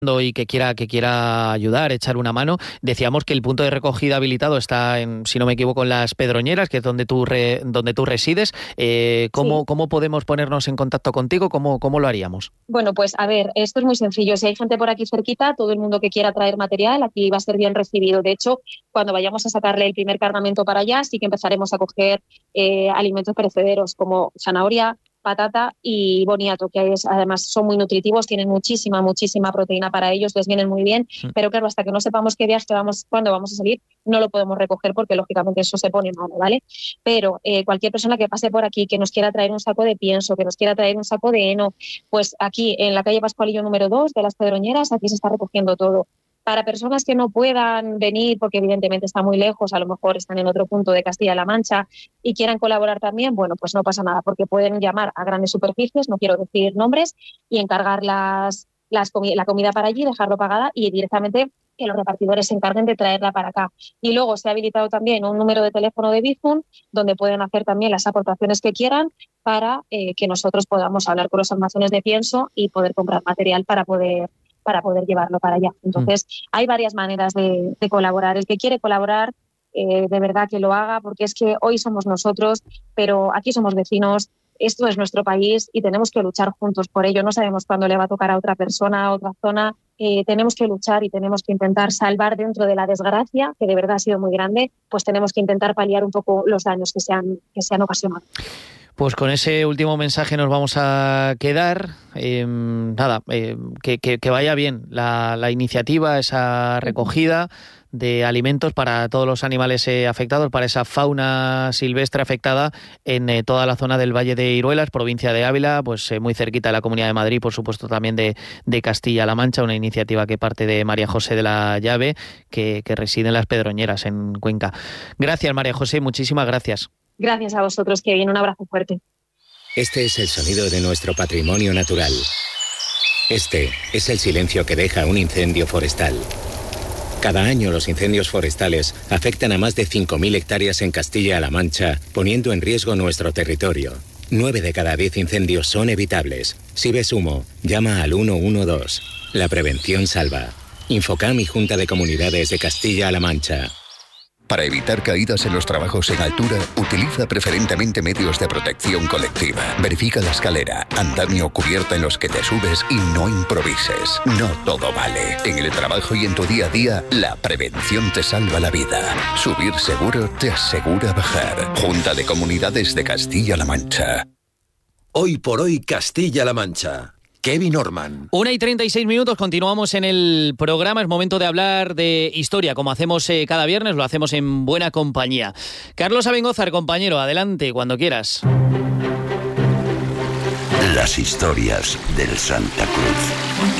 y que quiera ayudar, echar una mano. Decíamos que el punto de recogida habilitado está en, si no me equivoco, en Las Pedroñeras, que es donde tú resides. ¿Cómo podemos ponernos en contacto contigo? ¿Cómo lo haríamos? Bueno, pues a ver, esto es muy sencillo. Si hay gente por aquí cerquita, todo el mundo que quiera traer material, aquí va a ser bien recibido. De hecho, cuando vayamos a sacarle el primer cargamento para allá, sí que empezaremos a coger alimentos perecederos como zanahoria, patata y boniato, que además son muy nutritivos, tienen muchísima proteína para ellos, les vienen muy bien, pero claro, hasta que no sepamos qué viaje cuándo vamos a salir, no lo podemos recoger porque lógicamente eso se pone malo, ¿vale? Pero cualquier persona que pase por aquí, que nos quiera traer un saco de pienso, que nos quiera traer un saco de heno, pues aquí en la calle Pascualillo número 2 de Las Pedroñeras, aquí se está recogiendo todo. Para personas que no puedan venir, porque evidentemente está muy lejos, a lo mejor están en otro punto de Castilla-La Mancha y quieran colaborar también, bueno, pues no pasa nada, porque pueden llamar a grandes superficies, no quiero decir nombres, y encargar la comida para allí, dejarlo pagada y directamente que los repartidores se encarguen de traerla para acá. Y luego se ha habilitado también un número de teléfono de Bizum, donde pueden hacer también las aportaciones que quieran para que nosotros podamos hablar con los almacenes de pienso y poder comprar material para poder llevarlo para allá. Entonces, hay varias maneras de colaborar. El que quiere colaborar, de verdad que lo haga, porque es que hoy somos nosotros, pero aquí somos vecinos, esto es nuestro país y tenemos que luchar juntos por ello. No sabemos cuándo le va a tocar a otra persona, a otra zona. Tenemos que luchar y tenemos que intentar salvar dentro de la desgracia, que de verdad ha sido muy grande, pues tenemos que intentar paliar un poco los daños que se han ocasionado. Pues con ese último mensaje nos vamos a quedar. Que vaya bien la iniciativa, esa recogida de alimentos para todos los animales afectados, para esa fauna silvestre afectada en toda la zona del Valle de Iruelas, provincia de Ávila, pues muy cerquita de la Comunidad de Madrid, por supuesto también de Castilla-La Mancha, una iniciativa que parte de María José de la Llave, que reside en Las Pedroñeras, en Cuenca. Gracias, María José, muchísimas gracias. Gracias a vosotros, Kevin, un abrazo fuerte. Este es el sonido de nuestro patrimonio natural. Este es el silencio que deja un incendio forestal. Cada año los incendios forestales afectan a más de 5.000 hectáreas en Castilla-La Mancha, poniendo en riesgo nuestro territorio. 9 de cada 10 incendios son evitables. Si ves humo, llama al 112. La prevención salva. Infocam y Junta de Comunidades de Castilla-La Mancha. Para evitar caídas en los trabajos en altura, utiliza preferentemente medios de protección colectiva. Verifica la escalera, andamio o cubierta en los que te subes y no improvises. No todo vale. En el trabajo y en tu día a día, la prevención te salva la vida. Subir seguro te asegura bajar. Junta de Comunidades de Castilla-La Mancha. Hoy por hoy, Castilla-La Mancha. Kevin Orman. 1:36, continuamos en el programa. Es momento de hablar de historia, como hacemos cada viernes, lo hacemos en buena compañía. Carlos Abengózar, compañero, adelante, cuando quieras. Las historias del Santa Cruz.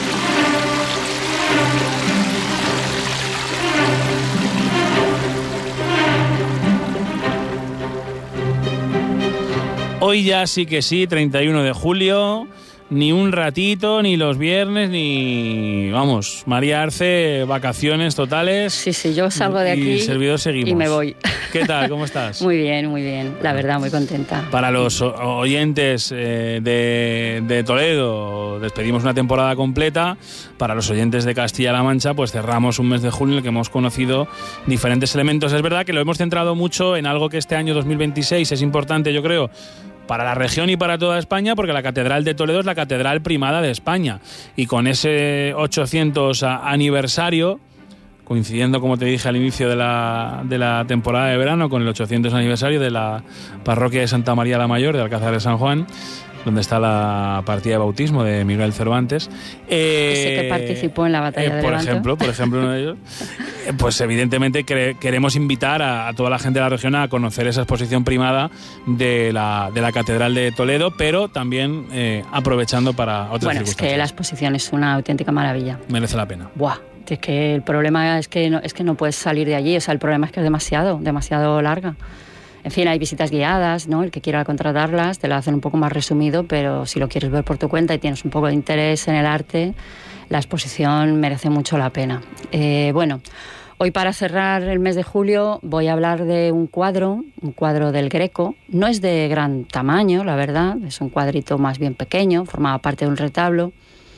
Hoy ya sí que sí, 31 de julio... Ni un ratito, ni los viernes, ni... Vamos, María Arce, vacaciones totales. Sí, yo salgo de aquí y servidor seguimos. Y me voy. ¿Qué tal? ¿Cómo estás? Muy bien. La verdad, muy contenta. Para los oyentes de Toledo, despedimos una temporada completa. Para los oyentes de Castilla-La Mancha, pues cerramos un mes de junio en el que hemos conocido diferentes elementos. Es verdad que lo hemos centrado mucho en algo que este año 2026 es importante, yo creo, para la región y para toda España, porque la Catedral de Toledo es la catedral primada de España. Y con ese 800 aniversario, coincidiendo, como te dije al inicio de la temporada de verano, con el 800 aniversario de la parroquia de Santa María la Mayor, de Alcázar de San Juan, donde está la partida de bautismo de Miguel Cervantes. Ese que participó en la batalla de Levanto. Por ejemplo, uno de ellos. Pues evidentemente queremos invitar a toda la gente de la región a conocer esa exposición primada de la Catedral de Toledo, pero también aprovechando para otras circunstancias. Es que la exposición es una auténtica maravilla. Merece la pena. ¡Buah! Es que el problema es que no puedes salir de allí. O sea, el problema es que es demasiado larga. En fin, hay visitas guiadas, ¿no? El que quiera contratarlas te lo hacen un poco más resumido, pero si lo quieres ver por tu cuenta y tienes un poco de interés en el arte, la exposición merece mucho la pena. Hoy para cerrar el mes de julio voy a hablar de un cuadro del Greco. No es de gran tamaño, la verdad, es un cuadrito más bien pequeño, formaba parte de un retablo.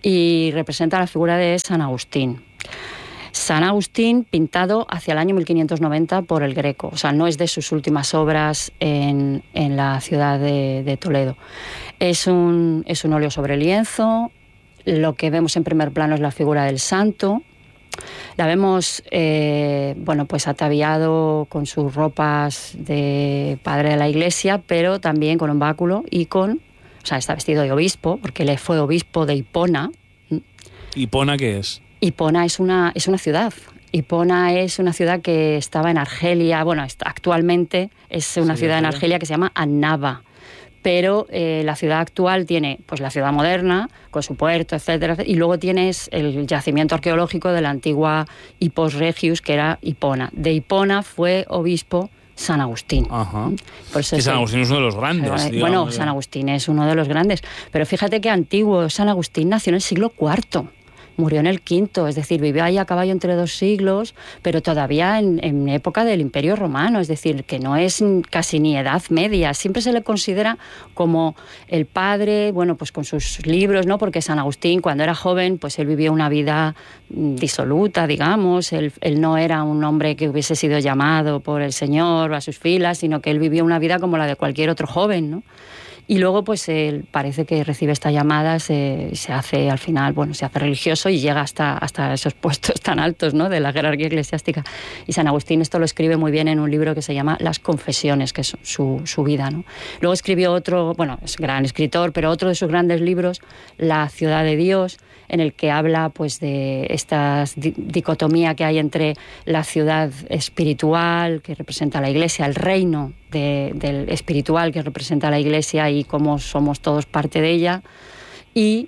y representa la figura de San Agustín. San Agustín pintado hacia el año 1590 por el Greco, o sea, no es de sus últimas obras en la ciudad de Toledo. Es un óleo sobre lienzo, lo que vemos en primer plano es la figura del santo. La vemos, pues ataviado con sus ropas de padre de la iglesia, pero también con un báculo y está vestido de obispo, porque él fue obispo de Hipona. ¿Hipona qué es? Hipona es una ciudad. Hipona es una ciudad que estaba en Argelia, actualmente es una ciudad en Argelia que se llama Annaba. Pero la ciudad actual tiene pues la ciudad moderna, con su puerto, etcétera, y luego tienes el yacimiento arqueológico de la antigua Hippos Regius, que era Hipona. De Hipona fue obispo San Agustín. Ajá. San Agustín es uno de los grandes. Bueno, San Agustín es uno de los grandes. Pero fíjate que antiguo San Agustín nació en el siglo IV. Murió en el V, es decir, vivió ahí a caballo entre 2 siglos, pero todavía en época del Imperio Romano, es decir, que no es casi ni Edad Media. Siempre se le considera como el padre, pues con sus libros, ¿no? Porque San Agustín, cuando era joven, pues él vivió una vida disoluta, digamos. Él no era un hombre que hubiese sido llamado por el Señor a sus filas, sino que él vivió una vida como la de cualquier otro joven, ¿no? Y luego, pues él parece que recibe esta llamada, se hace al final, se hace religioso y llega hasta esos puestos tan altos, ¿no?, de la jerarquía eclesiástica. Y San Agustín esto lo escribe muy bien en un libro que se llama Las Confesiones, que es su vida, ¿no? Luego escribió otro, es gran escritor, pero otro de sus grandes libros, La Ciudad de Dios, en el que habla pues de esta dicotomía que hay entre la ciudad espiritual, que representa la Iglesia, el reino del espiritual, que representa la Iglesia, y cómo somos todos parte de ella, y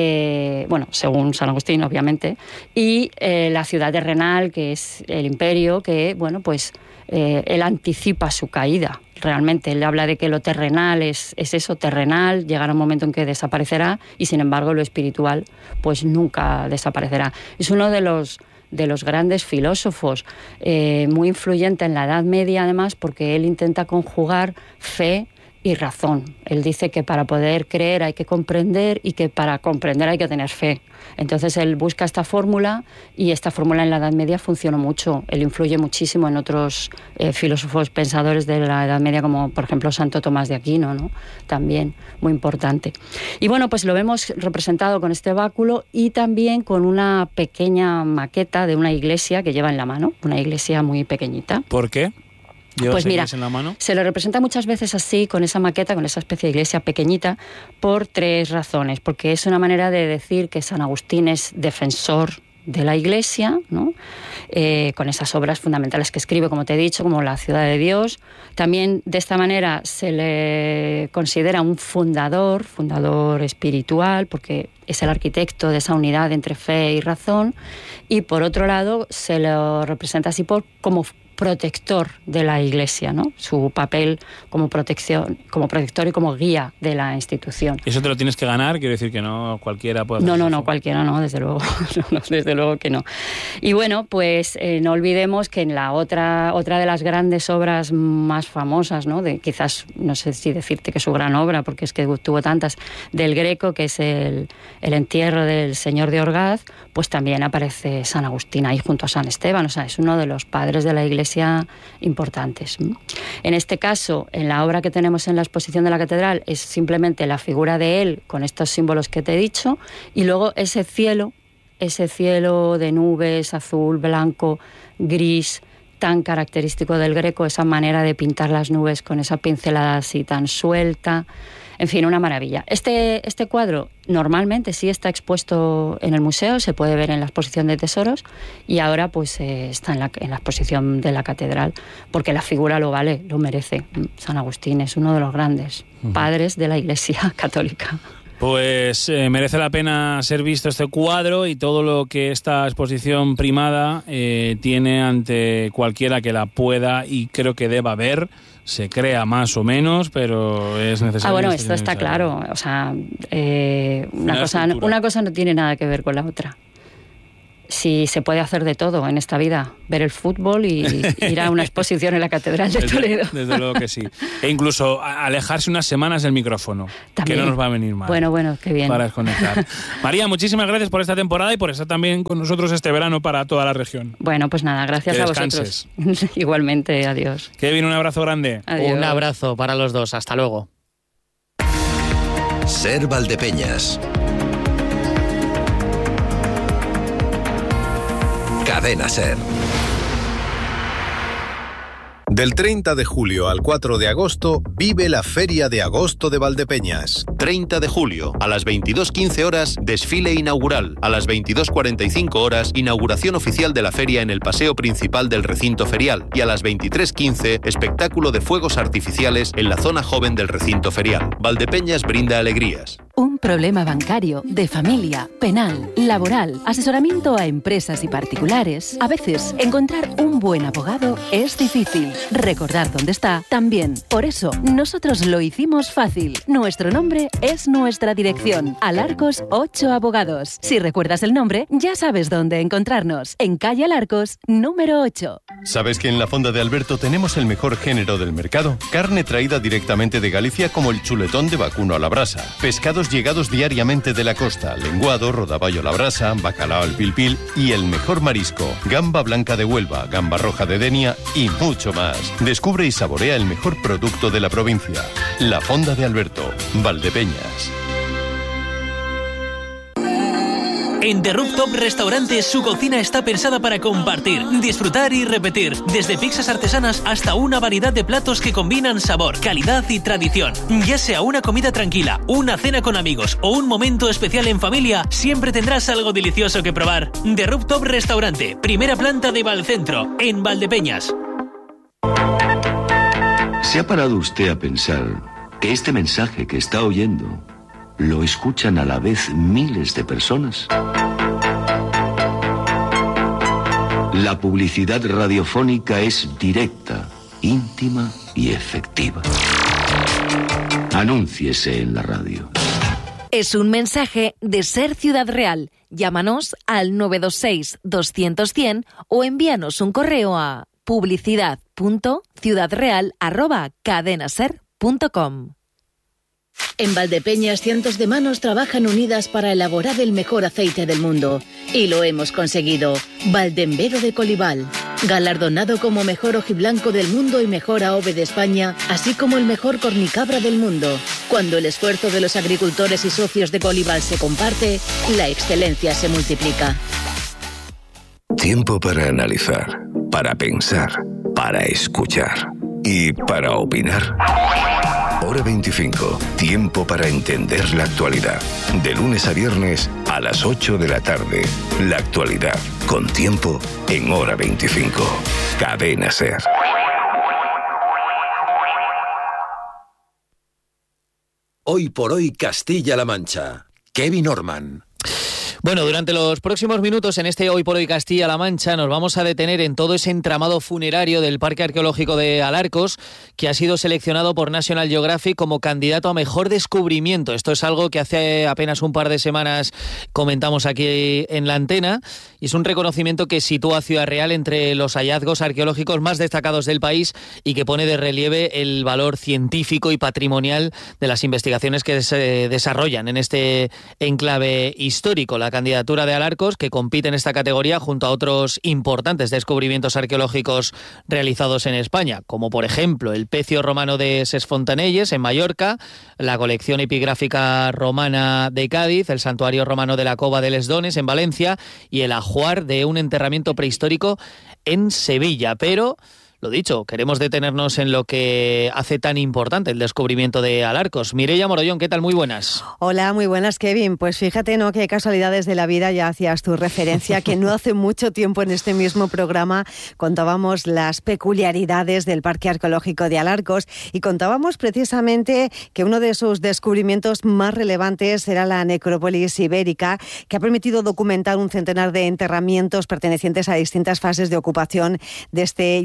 según San Agustín, obviamente, y la ciudad terrenal, que es el imperio, que él anticipa su caída. Realmente él habla de que lo terrenal es eso, terrenal, llegará un momento en que desaparecerá, y sin embargo lo espiritual pues nunca desaparecerá. Es uno de los grandes filósofos, muy influyente en la Edad Media, además, porque él intenta conjugar fe y razón. Él dice que para poder creer hay que comprender, y que para comprender hay que tener fe. Entonces él busca esta fórmula, y esta fórmula en la Edad Media funcionó mucho. Él influye muchísimo en otros filósofos pensadores de la Edad Media, como por ejemplo Santo Tomás de Aquino, ¿no? También muy importante. Y pues lo vemos representado con este báculo, y también con una pequeña maqueta de una iglesia que lleva en la mano, una iglesia muy pequeñita. ¿Por qué? Pues mira, en la mano. Se lo representa muchas veces así, con esa maqueta, con esa especie de iglesia pequeñita, por 3 razones. Porque es una manera de decir que San Agustín es defensor de la Iglesia, ¿no? Con esas obras fundamentales que escribe, como te he dicho, como La Ciudad de Dios. También de esta manera se le considera un fundador espiritual, porque es el arquitecto de esa unidad entre fe y razón. Y por otro lado se lo representa así como protector de la Iglesia, ¿no? Su papel como protector y como guía de la institución. ¿Eso te lo tienes que ganar? Quiero decir que no cualquiera puede hacer No, cualquiera no, desde luego. Desde luego que no. Y pues no olvidemos que en la otra de las grandes obras más famosas, ¿no? Quizás, no sé si decirte que es su gran obra, porque es que tuvo tantas, del Greco, que es el entierro del Señor de Orgaz, pues también aparece San Agustín ahí junto a San Esteban. O sea, es uno de los padres de la Iglesia importantes. En este caso, en la obra que tenemos en la exposición de la catedral, es simplemente la figura de él con estos símbolos que te he dicho, y luego ese cielo de nubes, azul, blanco, gris, tan característico del Greco, esa manera de pintar las nubes con esa pincelada así tan suelta. En fin, una maravilla. Este cuadro normalmente sí está expuesto en el museo, se puede ver en la exposición de tesoros, y ahora pues está en la exposición de la catedral, porque la figura lo vale, lo merece. San Agustín es uno de los grandes padres de la Iglesia católica. Pues merece la pena ser visto este cuadro y todo lo que esta exposición primada tiene ante cualquiera que la pueda y creo que deba ver. Se crea más o menos, pero es necesario. Esto está claro. O sea, una cosa no tiene nada que ver con la otra. si se puede hacer de todo en esta vida, ver el fútbol y ir a una exposición en la Catedral de Toledo. Desde luego que sí. E incluso alejarse unas semanas del micrófono, también, que no nos va a venir mal. Bueno, qué bien. Para desconectar. María, muchísimas gracias por esta temporada y por estar también con nosotros este verano para toda la región. Bueno, pues nada, gracias a vosotros. Igualmente, adiós. Kevin, un abrazo grande. Adiós. Un abrazo para los dos, hasta luego. Ser Valdepeñas. Cadena Ser. Del 30 de julio al 4 de agosto, vive la Feria de Agosto de Valdepeñas. 30 de julio, a las 22:15 horas, desfile inaugural. A las 22:45 horas, inauguración oficial de la feria en el paseo principal del recinto ferial. Y a las 23:15, espectáculo de fuegos artificiales en la zona joven del recinto ferial. Valdepeñas brinda alegrías. Un problema bancario, de familia, penal, laboral, asesoramiento a empresas y particulares. A veces, encontrar un buen abogado es difícil. Recordar dónde está también. Por eso, nosotros lo hicimos fácil. Nuestro nombre es nuestra dirección. Alarcos 8 Abogados. Si recuerdas el nombre, ya sabes dónde encontrarnos. En calle Alarcos, número 8. ¿Sabes que en la Fonda de Alberto tenemos el mejor género del mercado? Carne traída directamente de Galicia como el chuletón de vacuno a la brasa. Pescados llegados diariamente de la costa, lenguado, rodaballo a la brasa, bacalao al pil pil y el mejor marisco, gamba blanca de Huelva, gamba roja de Denia y mucho más. Descubre y saborea el mejor producto de la provincia. La Fonda de Alberto, Valdepeñas. En The Rooftop Restaurante, su cocina está pensada para compartir, disfrutar y repetir. Desde pizzas artesanas hasta una variedad de platos que combinan sabor, calidad y tradición. Ya sea una comida tranquila, una cena con amigos o un momento especial en familia, siempre tendrás algo delicioso que probar. The Rooftop Restaurante, primera planta de Valcentro, en Valdepeñas. ¿Se ha parado usted a pensar que este mensaje que está oyendo lo escuchan a la vez miles de personas? La publicidad radiofónica es directa, íntima y efectiva. Anúnciese en la radio. Es un mensaje de Ser Ciudad Real. Llámanos al 926 200 100 o envíanos un correo a publicidad.ciudadreal@cadenaser.com. En Valdepeñas, cientos de manos trabajan unidas para elaborar el mejor aceite del mundo. Y lo hemos conseguido. Valdembero de Colival, galardonado como mejor ojiblanco del mundo y mejor AOVE de España, así como el mejor cornicabra del mundo. Cuando el esfuerzo de los agricultores y socios de Colival se comparte, la excelencia se multiplica. Tiempo para analizar, para pensar, para escuchar y para opinar. Hora 25. Tiempo para entender la actualidad. De lunes a viernes a las 8 de la tarde. La actualidad con Tiempo en Hora 25. Cadena Ser. Hoy por hoy Castilla-La Mancha. Kevin Orman. Bueno, durante los próximos minutos en este Hoy por Hoy Castilla-La Mancha nos vamos a detener en todo ese entramado funerario del Parque Arqueológico de Alarcos, que ha sido seleccionado por National Geographic como candidato a mejor descubrimiento. Esto es algo que hace apenas un par de semanas comentamos aquí en la antena, y es un reconocimiento que sitúa a Ciudad Real entre los hallazgos arqueológicos más destacados del país y que pone de relieve el valor científico y patrimonial de las investigaciones que se desarrollan en este enclave histórico. La candidatura de Alarcos, que compite en esta categoría junto a otros importantes descubrimientos arqueológicos realizados en España, como por ejemplo el Pecio romano de Ses Fontanelles en Mallorca, la colección epigráfica romana de Cádiz, el santuario romano de la Cova de Les Dones en Valencia y el ajuar de un enterramiento prehistórico en Sevilla. Pero, lo dicho, queremos detenernos en lo que hace tan importante el descubrimiento de Alarcos. Mireia Morollón, ¿qué tal? Muy buenas. Hola, muy buenas, Kevin. Pues fíjate, ¿no?, que casualidades de la vida, ya hacías tu referencia, que no hace mucho tiempo en este mismo programa contábamos las peculiaridades del Parque Arqueológico de Alarcos y contábamos precisamente que uno de sus descubrimientos más relevantes era la necrópolis ibérica, que ha permitido documentar un centenar de enterramientos pertenecientes a distintas fases de ocupación de este yacimiento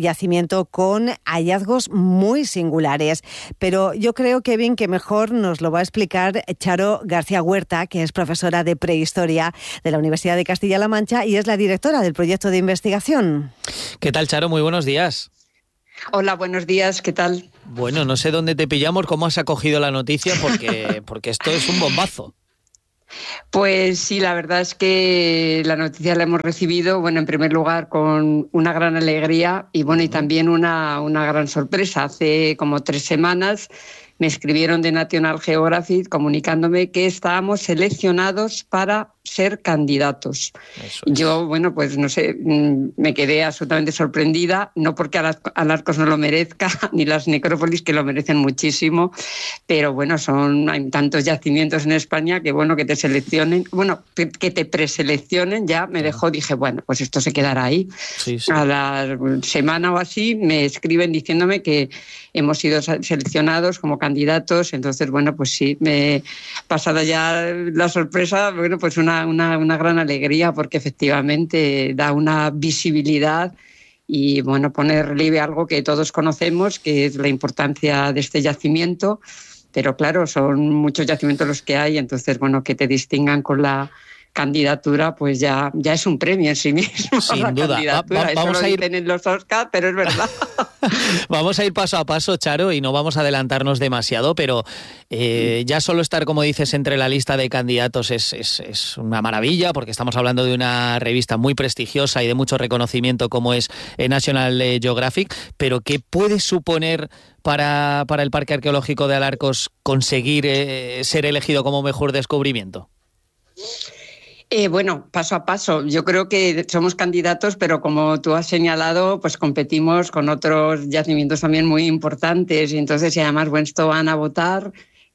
yacimiento con hallazgos muy singulares. Pero yo creo, Kevin, que mejor nos lo va a explicar Charo García Huerta, que es profesora de prehistoria de la Universidad de Castilla-La Mancha y es la directora del proyecto de investigación. ¿Qué tal, Charo? Muy buenos días. Hola, buenos días, ¿qué tal? Bueno, no sé dónde te pillamos, cómo has acogido la noticia, porque esto es un bombazo. Pues sí, la verdad es que la noticia la hemos recibido, bueno, en primer lugar con una gran alegría y bueno, y también una gran sorpresa. Hace como 3 semanas me escribieron de National Geographic comunicándome que estábamos seleccionados para ser candidatos. Yo, bueno, pues no sé, me quedé absolutamente sorprendida, no porque Alarcos no lo merezca, ni las necrópolis, que lo merecen muchísimo, pero bueno, hay tantos yacimientos en España que bueno, que te seleccionen, bueno, que te preseleccionen, ya me dejó, dije, bueno, pues esto se quedará ahí. Sí. A la semana o así me escriben diciéndome que hemos sido seleccionados como candidatos, entonces bueno, pues sí, pasada ya la sorpresa, bueno, pues una gran alegría porque efectivamente da una visibilidad y bueno, pone en relieve algo que todos conocemos, que es la importancia de este yacimiento, pero claro, son muchos yacimientos los que hay, entonces bueno, que te distingan con la candidatura, pues ya es un premio en sí mismo. Sin duda. Vamos a ir en los Oscar, pero es verdad. Vamos a ir paso a paso, Charo, y no vamos a adelantarnos demasiado, pero ya solo estar, como dices, entre la lista de candidatos es una maravilla, porque estamos hablando de una revista muy prestigiosa y de mucho reconocimiento como es National Geographic, pero ¿qué puede suponer para el Parque Arqueológico de Alarcos conseguir ser elegido como mejor descubrimiento? Bueno, paso a paso. Yo creo que somos candidatos, pero como tú has señalado, pues competimos con otros yacimientos también muy importantes y entonces, si además van a votar,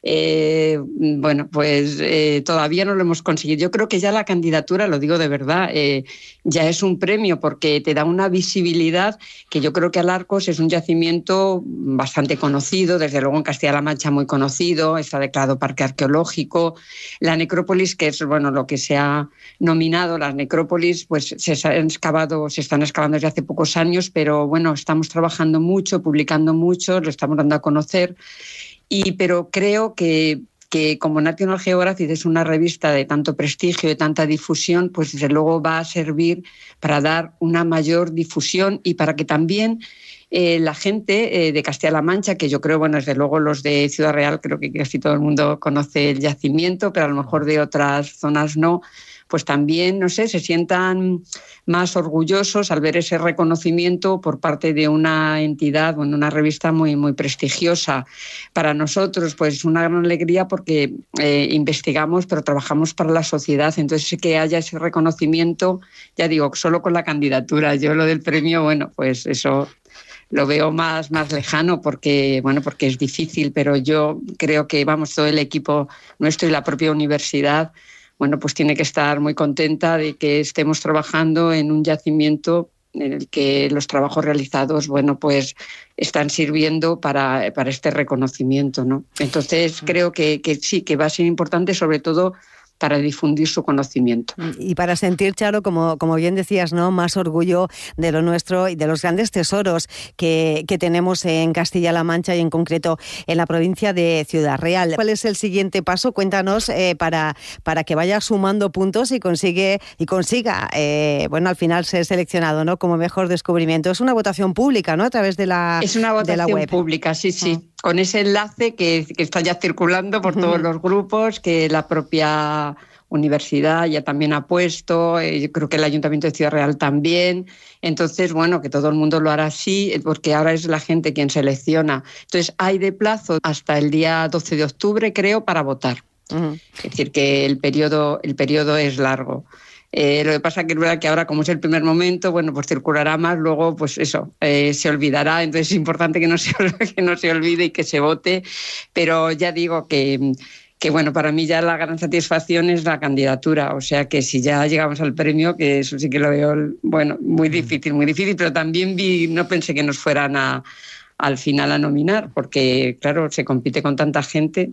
bueno, pues todavía no lo hemos conseguido. Yo creo que ya la candidatura, lo digo de verdad, ya es un premio porque te da una visibilidad que yo creo que Alarcos es un yacimiento bastante conocido, desde luego en Castilla-La Mancha muy conocido, está declarado parque arqueológico. La necrópolis, que es bueno lo que se ha nominado, las necrópolis, pues se están excavando desde hace pocos años, pero bueno, estamos trabajando mucho, publicando mucho, lo estamos dando a conocer. Pero creo que como National Geographic es una revista de tanto prestigio, de tanta difusión, pues desde luego va a servir para dar una mayor difusión y para que también la gente de Castilla-La Mancha, que yo creo, bueno, desde luego los de Ciudad Real, creo que casi todo el mundo conoce el yacimiento, pero a lo mejor de otras zonas no, pues también, no sé, se sientan más orgullosos al ver ese reconocimiento por parte de una entidad, bueno, una revista muy, muy prestigiosa. Para nosotros, pues una gran alegría porque investigamos, pero trabajamos para la sociedad, entonces que haya ese reconocimiento, ya digo, solo con la candidatura. Yo lo del premio, bueno, pues eso lo veo más lejano porque es difícil, pero yo creo que, vamos, todo el equipo nuestro y la propia universidad, bueno, pues tiene que estar muy contenta de que estemos trabajando en un yacimiento en el que los trabajos realizados, bueno, pues están sirviendo para este reconocimiento, ¿no? Entonces creo que sí, que va a ser importante, sobre todo para difundir su conocimiento. Y para sentir, Charo, como bien decías, ¿no?, más orgullo de lo nuestro y de los grandes tesoros que tenemos en Castilla-La Mancha y en concreto en la provincia de Ciudad Real. ¿Cuál es el siguiente paso? Cuéntanos para que vaya sumando puntos y consiga, bueno, al final ser seleccionado, ¿no?, como mejor descubrimiento. Es una votación pública, ¿no?, a través de la web. Es una votación pública, sí. Con ese enlace que está ya circulando por todos los grupos, que la propia universidad ya también ha puesto, yo creo que el Ayuntamiento de Ciudad Real también. Entonces, bueno, que todo el mundo lo hará así, porque ahora es la gente quien selecciona. Entonces, hay de plazo hasta el día 12 de octubre, creo, para votar. Es decir, que el periodo es largo. Lo que pasa que es verdad que ahora, como es el primer momento, bueno, pues circulará más, luego pues eso, se olvidará, entonces es importante que no se olvide y que se vote, pero ya digo que bueno, para mí ya la gran satisfacción es la candidatura, o sea que si ya llegamos al premio, que eso sí que lo veo, bueno, muy difícil, pero también no pensé que nos fueran al final a nominar, porque claro, se compite con tanta gente.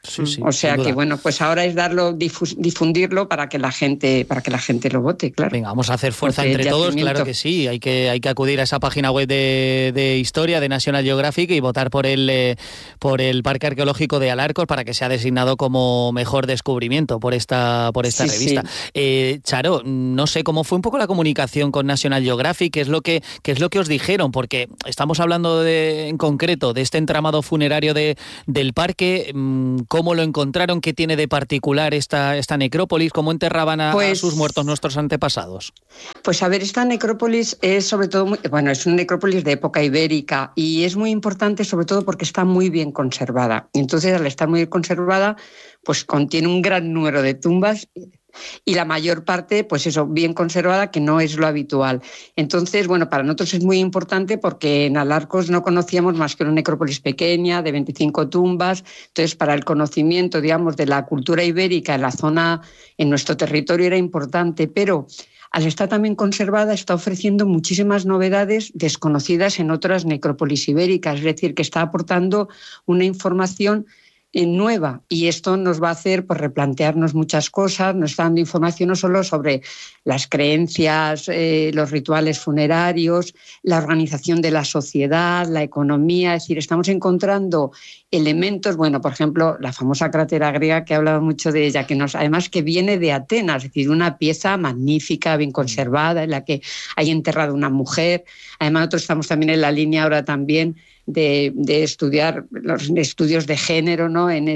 Sí, o sea que bueno, pues ahora es difundirlo para que la gente lo vote, claro. Venga, vamos a hacer fuerza entre todos, claro que sí. Hay que acudir a esa página web de historia de National Geographic y votar por el Parque Arqueológico de Alarcos para que sea designado como mejor descubrimiento por esta revista. Sí. Charo, no sé cómo fue un poco la comunicación con National Geographic, qué es lo que os dijeron, porque estamos hablando en concreto de este entramado funerario del parque. ¿Cómo lo encontraron? ¿Qué tiene de particular esta necrópolis? ¿Cómo enterraban a sus muertos nuestros antepasados? Pues a ver, esta necrópolis es sobre todo, es una necrópolis de época ibérica y es muy importante sobre todo porque está muy bien conservada. Entonces, al estar muy bien conservada, pues contiene un gran número de tumbas y la mayor parte, pues eso, bien conservada, que no es lo habitual. Entonces, para nosotros es muy importante porque en Alarcos no conocíamos más que una necrópolis pequeña de 25 tumbas. Entonces, para el conocimiento, digamos, de la cultura ibérica en la zona, en nuestro territorio era importante, pero al estar también conservada está ofreciendo muchísimas novedades desconocidas en otras necrópolis ibéricas, es decir, que está aportando una información nueva, y esto nos va a hacer replantearnos muchas cosas. Nos está dando información no solo sobre las creencias, los rituales funerarios, la organización de la sociedad, la economía, es decir, estamos encontrando elementos, por ejemplo, la famosa crátera griega, que he hablado mucho de ella, además que viene de Atenas, es decir, una pieza magnífica, bien conservada, en la que hay enterrada una mujer. Además, nosotros estamos también en la línea ahora también de estudiar los estudios de género, ¿no? en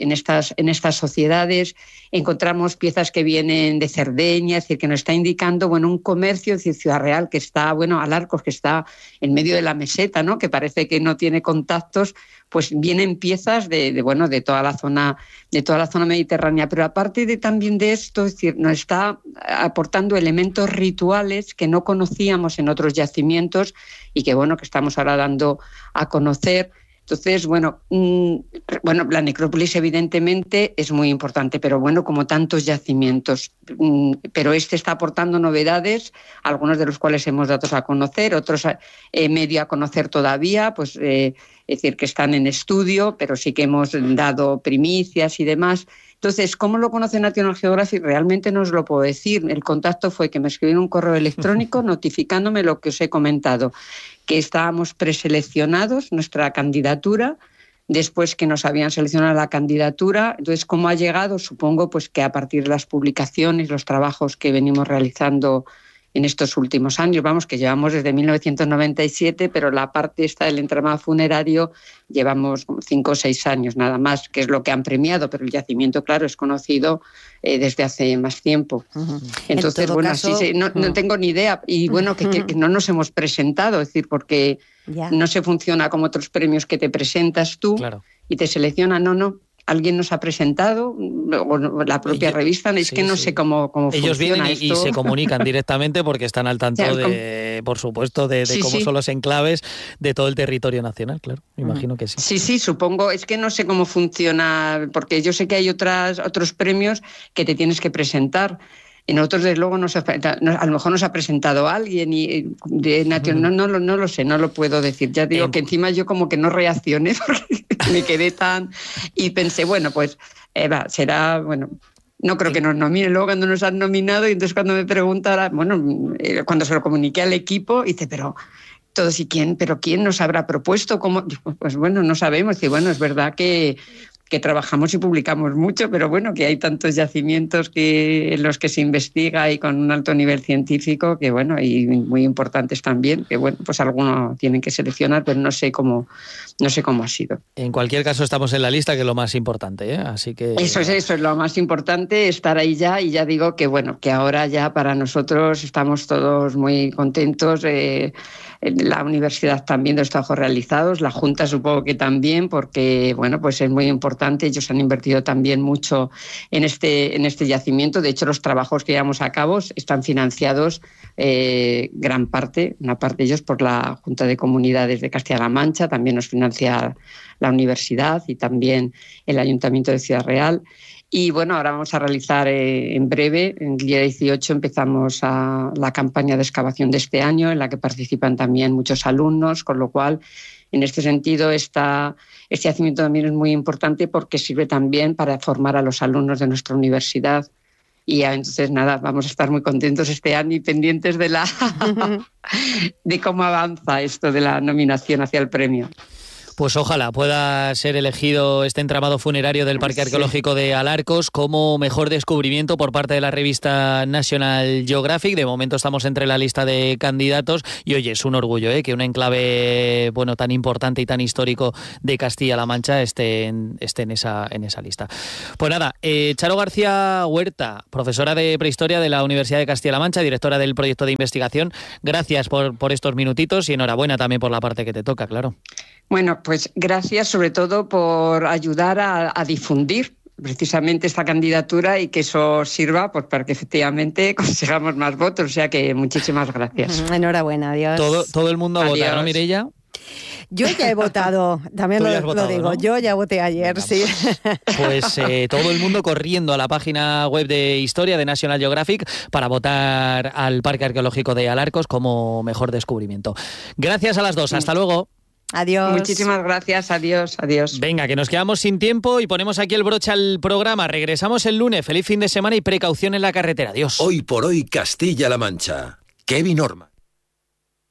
estas sociedades. Encontramos piezas que vienen de Cerdeña, es decir, que nos está indicando un comercio, es decir, Ciudad Real, que está, Alarcos, que está en medio de la meseta, ¿no? Que parece que no tiene contactos, pues vienen piezas de toda la zona mediterránea. Pero aparte también de esto, es decir, nos está aportando elementos rituales que no conocíamos en otros yacimientos y que estamos ahora dando a conocer. Entonces, la necrópolis evidentemente es muy importante, pero como tantos yacimientos. Pero este está aportando novedades, algunos de los cuales hemos dado a conocer, otros medio a conocer todavía, es decir, que están en estudio, pero sí que hemos dado primicias y demás. Entonces, ¿cómo lo conoce National Geographic? Realmente no os lo puedo decir. El contacto fue que me escribieron un correo electrónico notificándome lo que os he comentado, que estábamos preseleccionados, nuestra candidatura, después que nos habían seleccionado la candidatura. Entonces, ¿cómo ha llegado? Supongo que a partir de las publicaciones, los trabajos que venimos realizando en estos últimos años, que llevamos desde 1997, pero la parte esta del entramado funerario llevamos 5 o 6 años nada más, que es lo que han premiado, pero el yacimiento, claro, es conocido desde hace más tiempo. Entonces, caso, no tengo ni idea, y que no nos hemos presentado, es decir, porque no se funciona como otros premios que te presentas tú, claro, y te seleccionan, no. Alguien nos ha presentado, o la propia revista, es que no sé cómo ellos funciona vienen y se comunican directamente porque están al tanto por supuesto, de cómo son los enclaves de todo el territorio nacional, claro, me imagino que sí. Sí, supongo, es que no sé cómo funciona, porque yo sé que hay otros premios que te tienes que presentar. Y nosotros, desde luego, a lo mejor nos ha presentado alguien y no lo sé, no lo puedo decir. Ya digo que encima yo como que no reaccioné porque me quedé y pensé, será, no creo que nos nominen. Luego cuando nos han nominado, y entonces cuando me preguntara, cuando se lo comuniqué al equipo, dice, pero todos, ¿y quién? ¿Pero quién nos habrá propuesto? ¿Cómo? Pues no sabemos. Y es verdad que trabajamos y publicamos mucho, pero que hay tantos yacimientos en los que se investiga y con un alto nivel científico y muy importantes también, que pues algunos tienen que seleccionar, pero no sé cómo ha sido. En cualquier caso estamos en la lista, que es lo más importante, ¿eh? Así que eso es lo más importante, estar ahí ya, y ya digo que ahora ya para nosotros estamos todos muy contentos. La universidad también de los trabajos realizados, la Junta supongo que también, porque pues es muy importante. Ellos han invertido también mucho en este yacimiento. De hecho, los trabajos que llevamos a cabo están financiados una parte de ellos por la Junta de Comunidades de Castilla-La Mancha, también nos financia la universidad y también el Ayuntamiento de Ciudad Real. Y bueno, ahora vamos a realizar en breve, el día 18 empezamos la campaña de excavación de este año, en la que participan también muchos alumnos, con lo cual, en este sentido, este yacimiento también es muy importante porque sirve también para formar a los alumnos de nuestra universidad. Y entonces, nada, vamos a estar muy contentos este año y pendientes de de cómo avanza esto de la nominación hacia el premio. Pues ojalá pueda ser elegido este entramado funerario del Parque Arqueológico de Alarcos como mejor descubrimiento por parte de la revista National Geographic. De momento estamos entre la lista de candidatos y oye, es un orgullo que un enclave tan importante y tan histórico de Castilla-La Mancha esté en esa lista. Pues nada, Charo García Huerta, profesora de Prehistoria de la Universidad de Castilla-La Mancha, directora del proyecto de investigación, gracias por estos minutitos y enhorabuena también por la parte que te toca, claro. Bueno, pues gracias sobre todo por ayudar a difundir precisamente esta candidatura y que eso sirva pues para que efectivamente consigamos más votos. O sea que muchísimas gracias. Enhorabuena, adiós. Todo el mundo vota, ¿no, Mireia? Yo ya he votado, también lo digo, ¿no? Yo ya voté ayer, venga, sí. Pues todo el mundo corriendo a la página web de Historia de National Geographic para votar al Parque Arqueológico de Alarcos como mejor descubrimiento. Gracias a las dos, hasta luego. Adiós. Muchísimas gracias, adiós. Venga, que nos quedamos sin tiempo y ponemos aquí el broche al programa. Regresamos el lunes. Feliz fin de semana y precaución en la carretera. Adiós. Hoy por hoy Castilla-La Mancha. Kevin Orman.